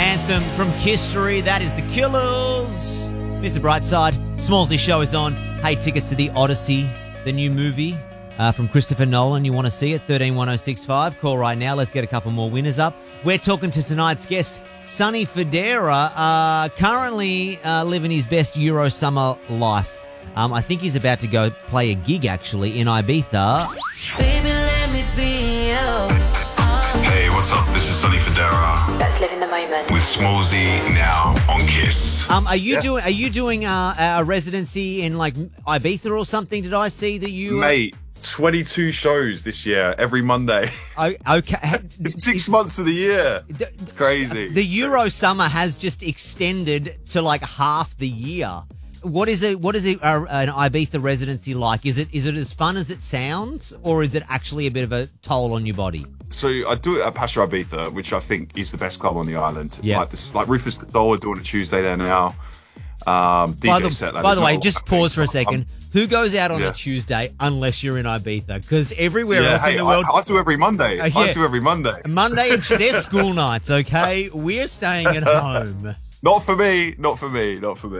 anthem from History. That is The Killers. Mr. Brightside, Smallsy show is on. Hey, tickets to The Odyssey, the new movie from Christopher Nolan. You want to see it? 131065. Call right now. Let's get a couple more winners up. We're talking to tonight's guest, Sonny Fodera, currently living his best Euro summer life. I think he's about to go play a gig, actually, in Ibiza. Baby, let me be you. Hey, what's up? This is Sonny Fodera Let's live in the moment. with Smallsy now on Kiss. Are you doing a residency in like Ibiza or something? Did I see that you Mate, 22 shows this year, every Monday. Okay. It's 6 months of the year. It's crazy. The Euro summer has just extended to like half the year. What is an Ibiza residency like? Is it as fun as it sounds, or is it actually a bit of a toll on your body? So I do it at Pacha Ibiza, which I think is the best club on the island. Yeah. Like Rufus Dole are doing a Tuesday there now. DJ set. By the way, just pause for a second. Who goes out on a Tuesday unless you're in Ibiza? Because everywhere else in the world... I do every Monday. I do every Monday. Monday and they're school nights, okay? We're staying at home. Not for me. Not for me.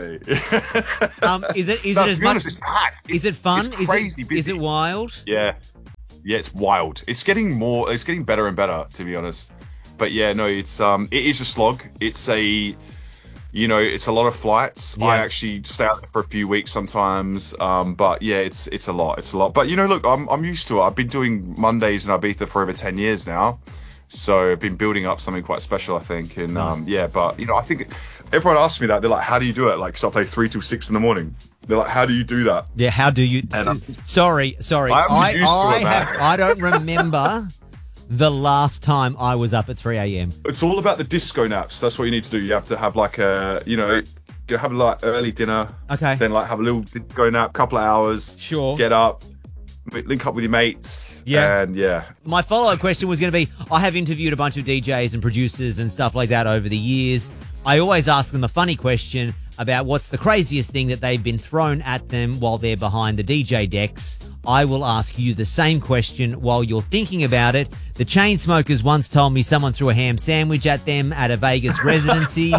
Is it as much? It's packed. Is it fun? It's crazy busy. Is it wild? Yeah, it's wild. It's getting better and better, to be honest. But yeah, no, it is a slog. It's a lot of flights. Yeah. I actually stay out there for a few weeks sometimes. But yeah, it's a lot. But look, I'm used to it. I've been doing Mondays in Ibiza for over 10 years now. So I've been building up something quite special, I think. And nice. But I think everyone asks me that. They're like, how do you do it? Like, 'cause I play 3 till 6 in the morning. They're like, how do you do that? Yeah, how do you? Sorry. I'm used to it, man. I don't remember the last time I was up at 3 a.m. It's all about the disco naps. That's what you need to do. You have to have like have like early dinner. Okay. Then like have a little disco nap, couple of hours. Sure. Get up, link up with your mates. Yeah. And yeah. My follow-up question was going to be, I have interviewed a bunch of DJs and producers and stuff like that over the years. I always ask them a funny question about what's the craziest thing that they've been thrown at them while they're behind the DJ decks. I will ask you the same question while you're thinking about it. The Chainsmokers once told me someone threw a ham sandwich at them at a Vegas residency.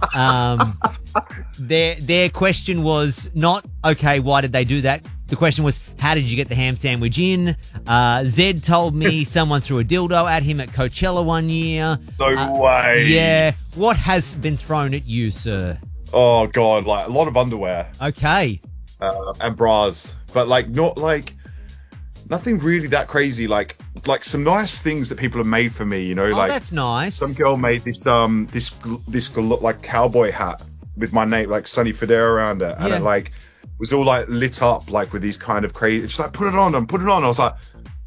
Their question was not, okay, why did they do that? The question was, how did you get the ham sandwich in? Zed told me someone threw a dildo at him at Coachella one year. No way. Yeah. What has been thrown at you, sir? Oh God, like a lot of underwear. Okay. And bras, but like not like nothing really that crazy. Like some nice things that people have made for me. Oh, like that's nice. some girl made this look like cowboy hat with my name, like Sonny Fodera around it, and Yeah. it like was all like lit up like with these kind of crazy. She's like, put it on. I was like.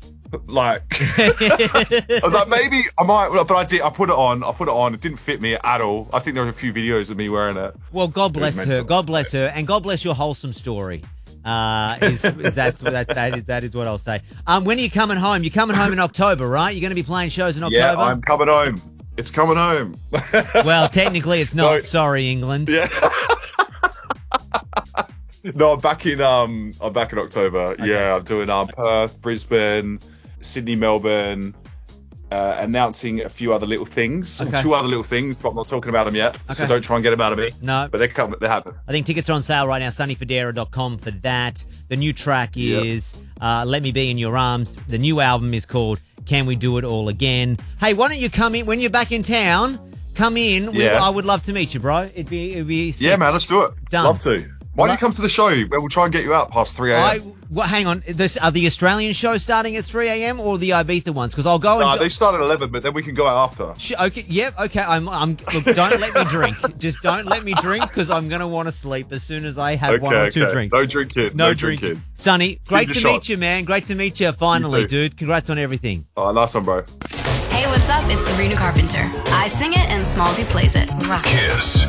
I was like, maybe I might, but I did. I put it on. It didn't fit me at all. I think there were a few videos of me wearing it. Well, God bless her. mental. God bless her, and God bless your wholesome story. That is what I'll say. When are you coming home? You're coming home in October, right? You're going to be playing shows in October. Yeah, I'm coming home. It's coming home. Well, technically, it's not. No. Sorry, England. Yeah. No, I'm back in October. Okay. Yeah, I'm doing Perth, Brisbane, Sydney, Melbourne, announcing a few other little things. Okay. 2 other little things, but I'm not talking about them yet. Okay. So don't try and get them out of me. No. But they happen. I think tickets are on sale right now, sunnyfodera.com for that. The new track is Let Me Be in Your Arms. The new album is called Can We Do It All Again? Hey, why don't you come in when you're back in town? Come in. Yeah. I would love to meet you, bro. It'd be sick. Yeah, man, let's do it. Done. Love to. Why don't you come to the show? We'll try and get you out past 3 a.m. Hang on. Are the Australian shows starting at 3 a.m. or the Ibiza ones? Because I'll go and... No, they start at 11, but then we can go out after. Okay. Yep. Okay. Look, don't let me drink. Just don't let me drink because I'm going to want to sleep as soon as I have one or two drinks. No drinking. No drinking. Sonny, great to Shoot your meet you, man. Great to meet you finally, You too. dude. Congrats on everything. All right, last one, bro. Hey, what's up? It's Sabrina Carpenter. I sing it and Smallsy plays it. Rock. Kiss.